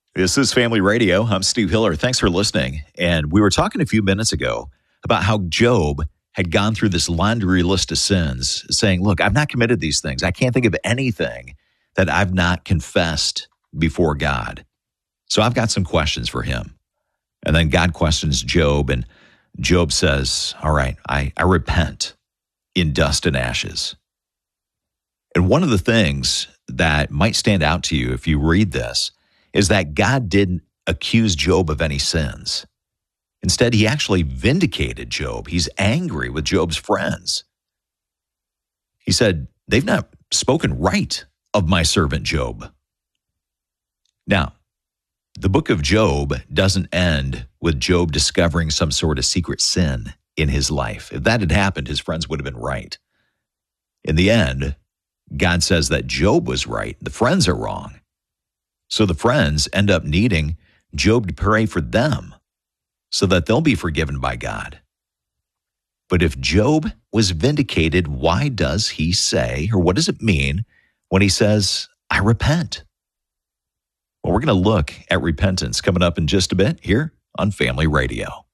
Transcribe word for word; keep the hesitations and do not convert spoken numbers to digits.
This is Family Radio. I'm Steve Hiller. Thanks for listening. And we were talking a few minutes ago about how Job had gone through this laundry list of sins, saying, look, I've not committed these things. I can't think of anything that I've not confessed before God. So I've got some questions for him. And then God questions Job, and Job says, all right, I, I repent in dust and ashes. And one of the things that might stand out to you if you read this is that God didn't accuse Job of any sins. Instead, he actually vindicated Job. He's angry with Job's friends. He said, they've not spoken right of my servant Job. Now, the book of Job doesn't end with Job discovering some sort of secret sin in his life. If that had happened, his friends would have been right. In the end, God says that Job was right. The friends are wrong. So the friends end up needing Job to pray for them so that they'll be forgiven by God. But if Job was vindicated, why does he say, or what does it mean when he says, I repent? Well, we're going to look at repentance coming up in just a bit here on Family Radio.